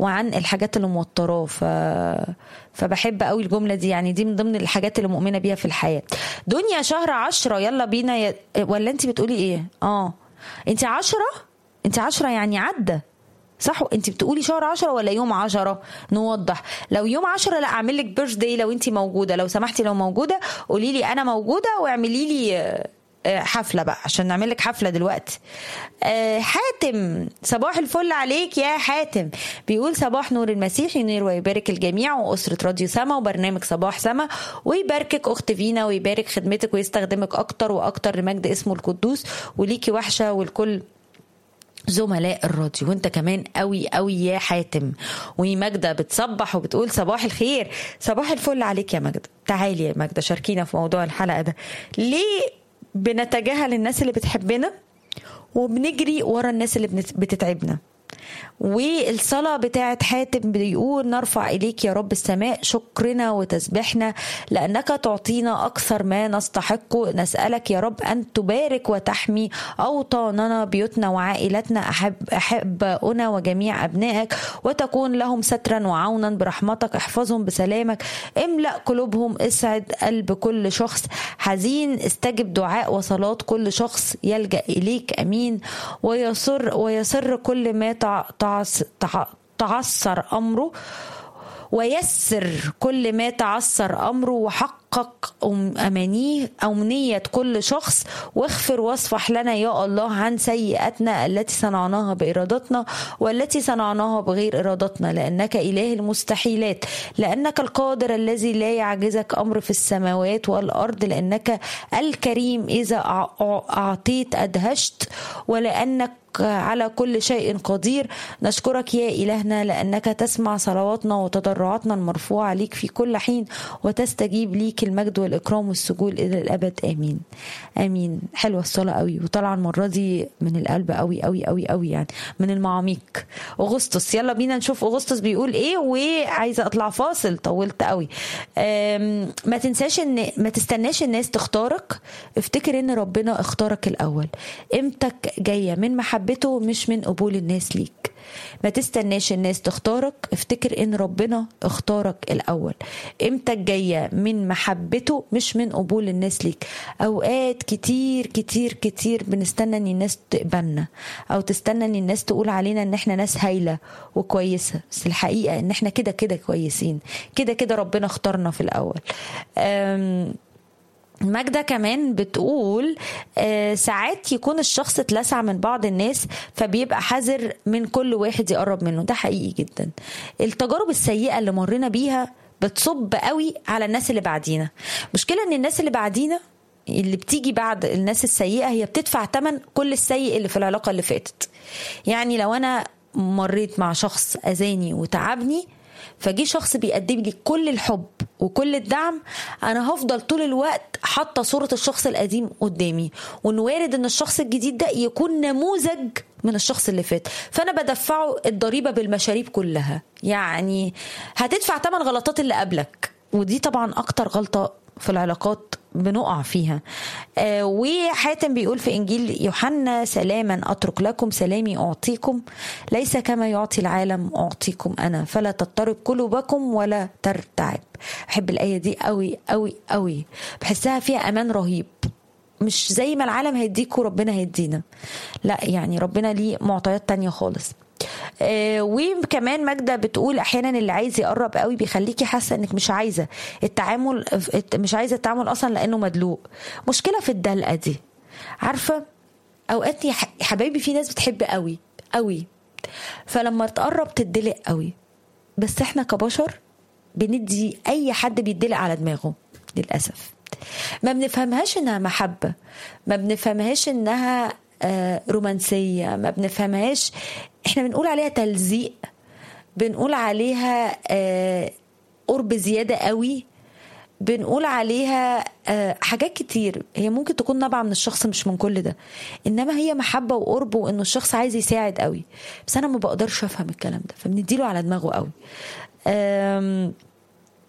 وعن الحاجات اللي موتراه. فبحب قوي الجملة دي، يعني دي من ضمن الحاجات اللي مؤمنة بيها في الحياة. دنيا شهر 10 يلا بينا ولا انت بتقولي ايه؟ انت 10، انت 10 يعني عدى صح؟ انت بتقولي شهر 10 ولا يوم 10؟ نوضح. لو يوم 10 لا اعمل لك بيرث داي لو انت موجودة، لو سمحتي لو موجودة قولي لي انا موجودة واعملي لي حفلة بقى عشان نعمل لك حفلة دلوقتي. حاتم صباح الفل عليك يا حاتم، بيقول صباح نور المسيح ينير ويبارك الجميع وأسرة راديو سما وبرنامج صباح سما، ويباركك أخت فينا ويبارك خدمتك ويستخدمك أكتر وأكتر لمجد اسمه القدوس، وليكي وحشة والكل زملاء الراديو، وانت كمان قوي قوي يا حاتم. وماجدة بتصبح وبتقول صباح الخير، صباح الفل عليك يا ماجدة. تعالي يا ماجدة شاركينا في موضوع الحلقة ده، ليه بنتجاهل الناس اللي بتحبنا وبنجري ورا الناس اللي بتتعبنا؟ والصلاة بتاعت حاتم بيقول نرفع إليك يا رب السماء شكرنا وتسبحنا لأنك تعطينا أكثر ما نستحق. نسألك يا رب أن تبارك وتحمي أوطاننا بيوتنا وعائلتنا أحبائنا وجميع أبنائك، وتكون لهم سترا وعونا برحمتك. احفظهم بسلامك، املأ قلوبهم، اسعد قلب كل شخص حزين، استجب دعاء وصلاة كل شخص يلجأ إليك. أمين. ويسر كل ما تعثر أمره، ويسر كل ما تعثر أمره، وحقق أمنية كل شخص، واغفر واصفح لنا يا الله عن سيئاتنا التي صنعناها بإرادتنا والتي صنعناها بغير إرادتنا، لأنك إله المستحيلات، لأنك القادر الذي لا يعجزك أمر في السماوات والأرض، لأنك الكريم إذا أعطيت أدهشت، ولأنك على كل شيء قدير. نشكرك يا إلهنا لأنك تسمع صلواتنا وتضرعاتنا المرفوعة ليك في كل حين، وتستجيب ليك المجد والإكرام والسجود إلى الأبد. آمين آمين. حلوة الصلاة قوي، وطلع المرة دي من القلب قوي قوي قوي قوي، يعني من المعاميق. أغسطس، يلا بينا نشوف أغسطس بيقول إيه. وعايزة أطلع فاصل، طولت قوي. ما تنساش ما تستناش الناس تختارك، افتكر إن ربنا اختارك الأول. قيمتك جاية من محبته مش من قبول الناس ليك. ما تستناش الناس تختارك، افتكر ان ربنا اختارك الاول. قيمتك جاية من محبته مش من قبول الناس ليك. اوقات كتير كتير كتير بنستنى ان الناس تقبلنا، او تستنى ان الناس تقول علينا ان احنا ناس هايلة وكويسة، بس الحقيقة ان احنا كده كده كويسين، كده كده ربنا اختارنا في الاول. ماجدة كمان بتقول ساعات يكون الشخص اتلسع من بعض الناس فبيبقى حذر من كل واحد يقرب منه. ده حقيقي جدا. التجارب السيئة اللي مرينا بيها بتصب قوي على الناس اللي بعدينا. مشكلة ان الناس اللي بعدينا اللي بتيجي بعد الناس السيئة هي بتدفع ثمن كل السيء اللي في العلاقة اللي فاتت. يعني لو انا مريت مع شخص اذاني وتعبني، فجي شخص بيقدم لي كل الحب وكل الدعم، انا هفضل طول الوقت حاطه صوره الشخص القديم قدامي، وان وارد ان الشخص الجديد ده يكون نموذج من الشخص اللي فات، فانا بدفعه الضريبه بالمشاريب كلها. يعني هتدفع ثمن غلطات اللي قبلك، ودي طبعا اكتر غلطه في العلاقات بنقع فيها. وحاتم بيقول في إنجيل يوحنا سلاما أترك لكم سلامي أعطيكم، ليس كما يعطي العالم أعطيكم أنا، فلا تضطرب قلوبكم ولا ترتعب. بحب الآية دي قوي قوي قوي، بحسها فيها أمان رهيب. مش زي ما العالم هيديكوا ربنا هيدينا، لا يعني ربنا ليه معطيات تانية خالص. وكمان ماجدة بتقول احيانا اللي عايز يقرب قوي بيخليكي حاسه انك مش عايزه التعامل، مش عايزه التعامل اصلا لانه مدلوق. مشكله في الدلقه دي. عارفه اوقات يا حبايبي في ناس بتحب قوي قوي، فلما تقرب تدلق قوي. بس احنا كبشر بندي اي حد بيدلق على دماغه للاسف. ما بنفهمهاش انها محبه، ما بنفهمهاش انها رومانسية، ما بنفهمهاش. احنا بنقول عليها تلزيق، بنقول عليها قرب زيادة قوي، بنقول عليها حاجات كتير. هي ممكن تكون نابعة من الشخص مش من كل ده، انما هي محبة وقرب وانه الشخص عايز يساعد قوي، بس انا ما بقدرش افهم الكلام ده فبنديله على دماغه قوي.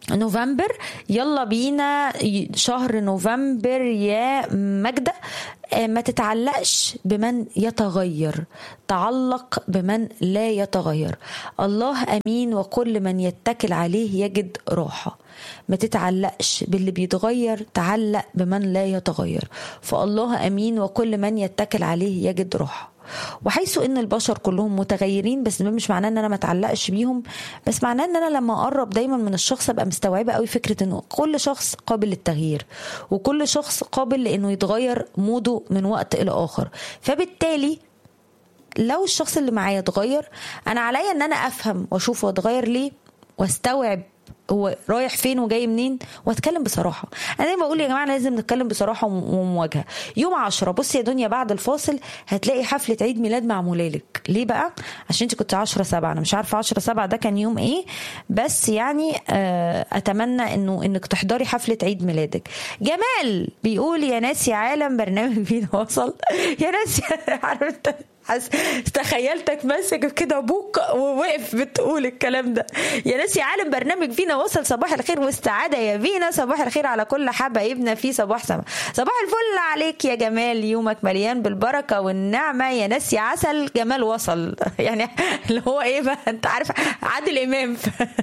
نوفمبر. يلا بينا شهر نوفمبر يا ماجدة. ما تتعلقش بمن يتغير، تعلق بمن لا يتغير. الله أمين وكل من يتكل عليه يجد راحة. ما تتعلقش باللي بيتغير، تعلق بمن لا يتغير. فالله أمين وكل من يتكل عليه يجد راحة. وحيث ان البشر كلهم متغيرين، بس ده مش معناه ان انا ما اتعلقش بيهم، بس معناه ان انا لما اقرب دايما من الشخص ابقى مستوعبه قوي فكره انه كل شخص قابل للتغيير، وكل شخص قابل لانه يتغير موده من وقت الى اخر. فبالتالي لو الشخص اللي معايا اتغير، انا عليا ان انا افهم واشوف هو اتغير ليه، واستوعب هو رايح فين وجاي منين، واتكلم بصراحه. انا دايما بقول يا جماعه لازم نتكلم بصراحه ومواجهه. يوم 10 بصي يا دنيا بعد الفاصل هتلاقي حفله عيد ميلاد معموله لك. ليه بقى؟ عشان انت كنت 10/7. انا مش عارفه 10/7 ده كان يوم ايه، بس يعني اتمنى انك تحضري حفله عيد ميلادك. جمال بيقول يا ناس يا عالم برنامج فينا وصل. يا ناس عارف انت، تخيلتك ماسك كده ابوك ووقف بتقول الكلام ده. يا ناس يا عالم برنامج فينا وصل. صباح الخير والسعاده يا فينا، صباح الخير على كل حبايبنا في صباح سما. صباح الفل عليك يا جمال، يومك مليان بالبركه والنعمه. يا ناس يا عسل جمال وصل. يعني اللي هو ايه بقى، انت عارف عادل امام.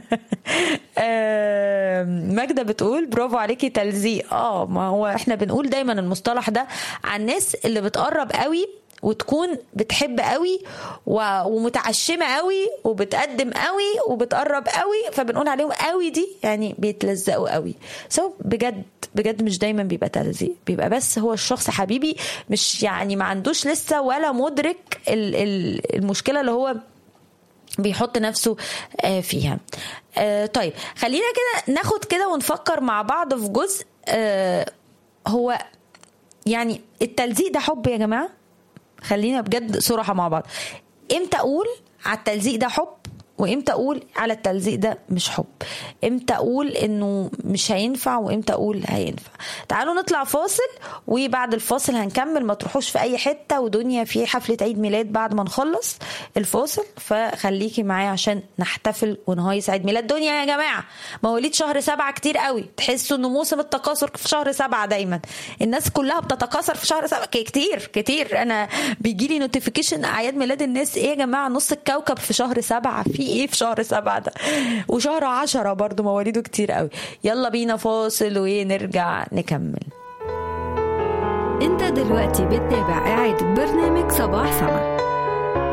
ماجدة بتقول برافو عليكي تلزيق. ما هو احنا بنقول دايما المصطلح ده عن الناس اللي بتقرب قوي وتكون بتحب قوي ومتعشمه قوي وبتقدم قوي وبتقرب قوي، فبنقول عليهم قوي دي يعني بيتلزقوا قوي. بجد بجد مش دايما بيبقى تلزيق، بيبقى بس هو الشخص حبيبي مش يعني ما عندوش لسه ولا مدرك المشكله اللي هو بيحط نفسه فيها. طيب خلينا كده ناخد كده ونفكر مع بعض في جزء. هو يعني التلزيق ده حب يا جماعه؟ خلينا بجد صراحة مع بعض. امتى اقول على التلزيق ده حب، وامتى اقول على التلزيق ده مش حب؟ امتى اقول انه مش هينفع، وامتى اقول هينفع؟ تعالوا نطلع فاصل، وبعد الفاصل هنكمل. ما تروحوش في اي حتة، ودنيا في حفلة عيد ميلاد بعد ما نخلص الفاصل، فخليكي معايا عشان نحتفل ونهيص عيد ميلاد دنيا يا جماعة. مواليد شهر 7 كتير قوي، تحسوا انه موسم التكاثر في شهر 7 دايما. الناس كلها بتتكاثر في شهر 7 كتير. انا بيجيلي نوتيفيكيشن اعياد ميلاد الناس. ايه يا جماعة، نص الكوكب في شهر 7. في ايه في شهر 7 ده؟ وشهر 10 برضو مواليده كتير قوي. يلا بينا فاصل ونرجع نكمل. انت دلوقتي بتتابع إعادة برنامج صباح سما.